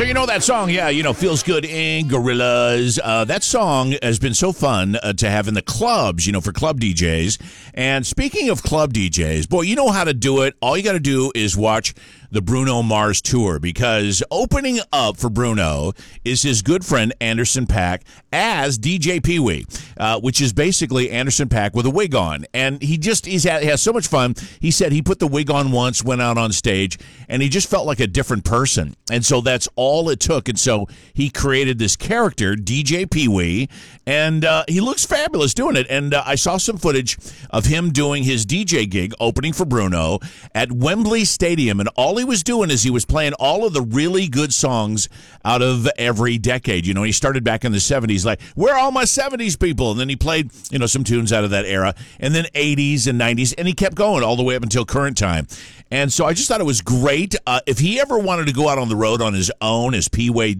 So you know that song, Feels Good in Gorillas. That song has been so fun to have in the clubs, for club DJs. And speaking of club DJs, boy, you know how to do it. All you got to do is watch the Bruno Mars tour, because opening up for Bruno is his good friend Anderson .Paak as DJ Pee Wee, which is basically Anderson .Paak with a wig on. And he has so much fun. He said he put the wig on once, went out on stage, and he just felt like a different person. And so that's all it took. And so he created this character, DJ Pee Wee, and he looks fabulous doing it. And I saw some footage of him doing his DJ gig opening for Bruno at Wembley Stadium, and all he was doing is he was playing all of the really good songs out of every decade. He started back in the 70s, like, where are all my 70s people? And then he played, some tunes out of that era, and then 80s and 90s, and he kept going all the way up until current time. And so I just thought it was great. If he ever wanted to go out on the road on his own as Pee Wee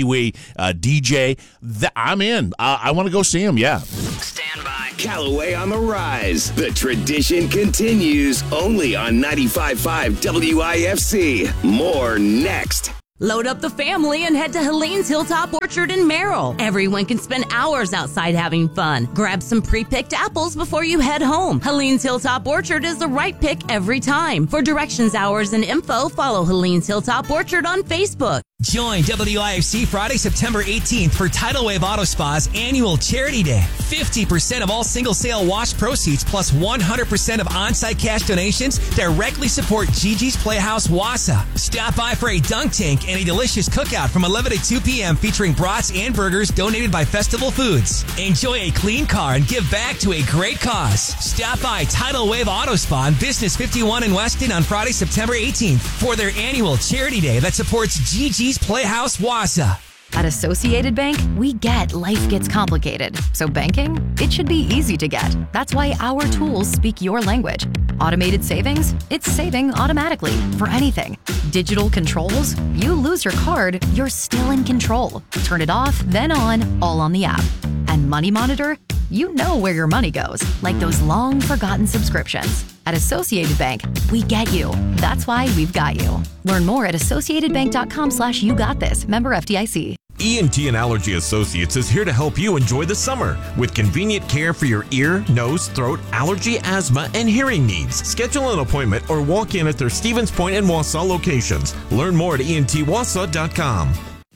DJ, I'm in. I want to go see him, yeah. Stand by. Callaway on the rise. The tradition continues only on 95.5 WIFC. More next. Load up the family and head to Helene's Hilltop Orchard in Merrill. Everyone can spend hours outside having fun. Grab some pre-picked apples before you head home. Helene's Hilltop Orchard is the right pick every time. For directions, hours, and info, follow Helene's Hilltop Orchard on Facebook. Join WIFC Friday, September 18th for Tidal Wave Auto Spa's annual Charity Day. 50% of all single sale wash proceeds plus 100% of on-site cash donations directly support Gigi's Playhouse Wausau. Stop by for a dunk tank and a delicious cookout from 11 to 2 p.m. featuring brats and burgers donated by Festival Foods. Enjoy a clean car and give back to a great cause. Stop by Tidal Wave Auto Spa on Business 51 in Weston on Friday, September 18th for their annual Charity Day that supports Gigi's Playhouse Wausau. At Associated Bank, we get life gets complicated. So banking, it should be easy to get. That's why our tools speak your language. Automated savings, it's saving automatically for anything. Digital controls, you lose your card, you're still in control. Turn it off, then on, all on the app. And Money Monitor, you know where your money goes, like those long forgotten subscriptions. At Associated Bank, we get you. That's why we've got you. Learn more at associatedbank.com/YouGotThis. Member FDIC. ENT and Allergy Associates is here to help you enjoy the summer with convenient care for your ear, nose, throat, allergy, asthma, and hearing needs. Schedule an appointment or walk in at their Stevens Point and Wausau locations. Learn more at entwausau.com.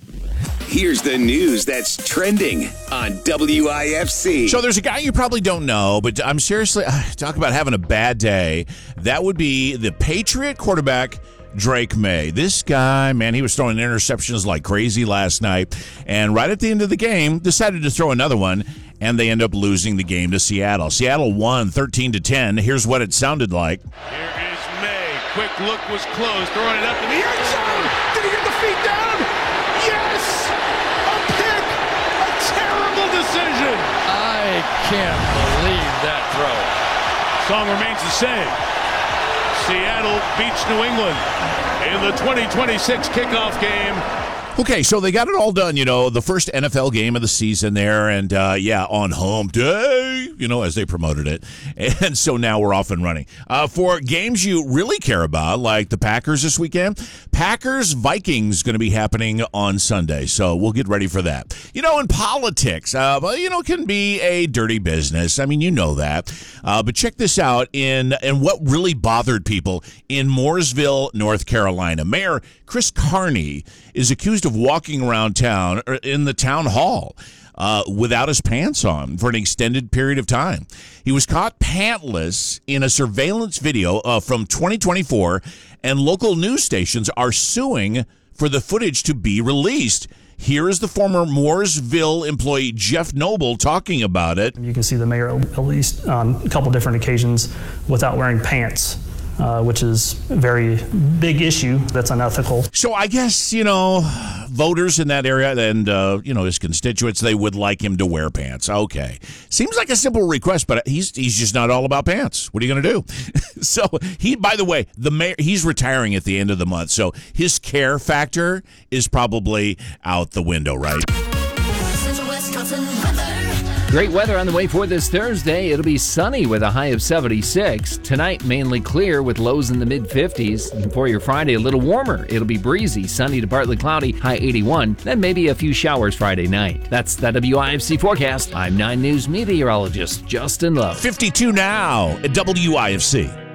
Here's the news that's trending on WIFC. So there's a guy you probably don't know, but I'm seriously, talk about having a bad day. That would be the Patriot quarterback, Drake May. This guy, man, he was throwing interceptions like crazy last night, and right at the end of the game, decided to throw another one, and they end up losing the game to Seattle. Seattle won 13-10. Here's what it sounded like. Here is May. Quick look was closed, throwing it up in the end zone. Did he get the feet down? Yes! A pick! A terrible decision! I can't believe that throw. Song remains the same. Seattle beats New England in the 2026 kickoff game. Okay, so they got it all done, the first NFL game of the season there, and on home day, as they promoted it. And so now we're off and running. For games you really care about, like the Packers this weekend, Packers-Vikings going to be happening on Sunday, so we'll get ready for that. In politics, can be a dirty business. I mean, you know that. But check this out, in what really bothered people in Mooresville, North Carolina. Mayor Chris Carney is accused of walking around town in the town hall without his pants on for an extended period of time. He was caught pantless in a surveillance video from 2024, and local news stations are suing for the footage to be released. Here is the former Mooresville employee Jeff Noble talking about it. You can see the mayor at least on a couple different occasions without wearing pants. Which is a very big issue that's unethical. So I guess, voters in that area and, his constituents, they would like him to wear pants. Okay. Seems like a simple request, but he's just not all about pants. What are you going to do? So by the way, the mayor, he's retiring at the end of the month. So his care factor is probably out the window, right? Central Wisconsin weather. Great weather on the way for this Thursday. It'll be sunny with a high of 76. Tonight, mainly clear with lows in the mid-50s. And for your Friday, a little warmer. It'll be breezy, sunny to partly cloudy, high 81. Then maybe a few showers Friday night. That's the WIFC forecast. I'm 9 News meteorologist Justin Love. 52 now at WIFC.